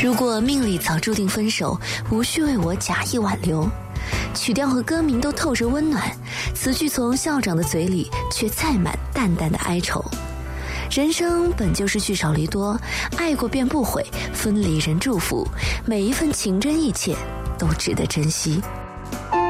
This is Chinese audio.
如果命里早注定分手，无需为我假意挽留。曲调和歌名都透着温暖，词句从校长的嘴里却载满淡淡的哀愁。人生本就是聚少离多，爱过便不悔，分离人祝福，每一份情真意切都值得珍惜。